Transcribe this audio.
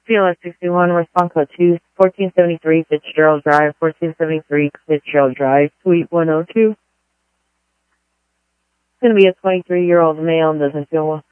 CLS 61, response code 2, 1473 Fitzgerald Drive, 1473 Fitzgerald Drive, Suite 102. It's going to be a 23-year-old male and doesn't feel well.